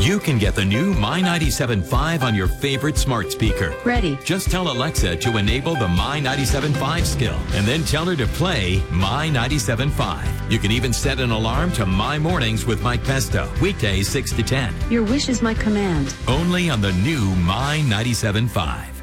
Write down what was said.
You can get the new My 97.5 on your favorite smart speaker. Ready. Just tell Alexa to enable the My 97.5 skill and then tell her to play My 97.5. You can even set an alarm to My Mornings with Mike Pesto, weekdays 6 to 10. Your wish is my command. Only on the new My 97.5.